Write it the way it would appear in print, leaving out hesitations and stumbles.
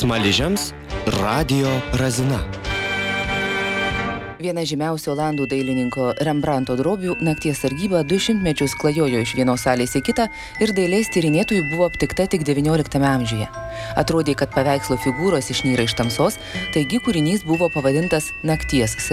Smaližiams radijo razina. Viena žymiausių olandų dailininko Rembranto drobių nakties sargyba 200 mečius klajojo iš vienos salės į kitą ir dailės tyrinėtojų buvo aptikta tik XIX amžiuje. Atrodė, kad paveikslo figūros išnyra iš tamsos, taigi kūrinys buvo pavadintas nakties